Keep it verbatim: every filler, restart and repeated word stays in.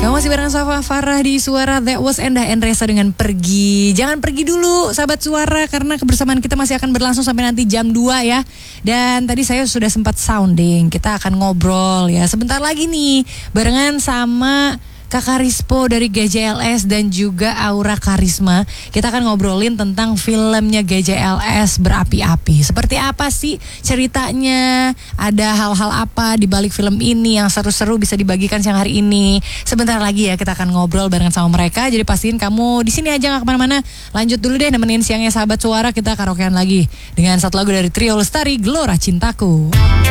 Kamu masih bareng Safa Farah di Suara. That was Endah Endresa dengan Pergi. Jangan pergi dulu sahabat Suara, karena kebersamaan kita masih akan berlangsung sampai nanti jam dua ya. Dan tadi saya sudah sempat sounding, kita akan ngobrol ya sebentar lagi nih barengan sama Kakak Rispo dari G J L S dan juga Aura Karisma. Kita akan ngobrolin tentang filmnya G J L S Berapi-api. Seperti apa sih ceritanya? Ada hal-hal apa di balik film ini yang seru-seru bisa dibagikan siang hari ini? Sebentar lagi ya kita akan ngobrol bareng sama mereka. Jadi pastiin kamu di sini aja, nggak kemana-mana. Lanjut dulu deh nemenin siangnya sahabat Suara. Kita karaokean lagi dengan satu lagu dari Trio Lestari, Gelora Cintaku.